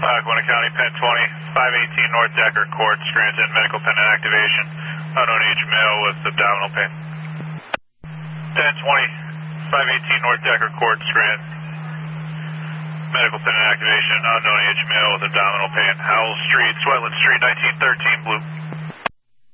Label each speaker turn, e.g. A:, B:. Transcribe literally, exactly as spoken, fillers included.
A: Lackawanna County, Penn twenty, five eighteen North Decker Court, Scranton, medical pendant activation. Unknown age male with abdominal pain. ten twenty, five eighteen North Decker Court, Scranton. Medical pendant activation, unknown age male with abdominal pain. Howell Street, Swetland Street, nineteen thirteen, blue.